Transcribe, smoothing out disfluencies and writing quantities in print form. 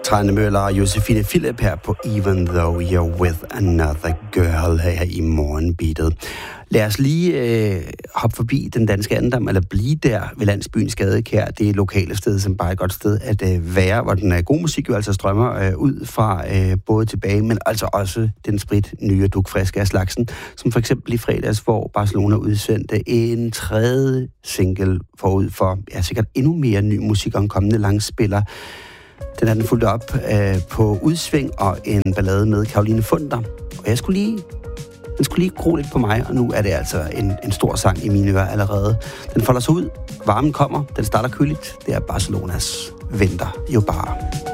Trane Møller og Josefine Philip her på Even Though You're With Another Girl her i morgenbeatet. Lad os lige hoppe forbi den danske andendam, eller blive der ved landsbyen Skadekær. Det er lokale sted, som bare er et godt sted at være, hvor den gode musik jo altså strømmer ud fra både tilbage, men altså også den sprit nye og dugfriske af slagsen, som for eksempel i fredags, hvor Barcelona udsendte en tredje single forud for, sikkert endnu mere ny musik og en kommende langspiller. Den er den fulgt op på Udsving og en ballade med Caroline Funder. Og den skulle lige gro lidt på mig, og nu er det altså en stor sang i mine ører allerede. Den folder sig ud, varmen kommer, den starter køligt. Det er Barcelonas Venter jo bare.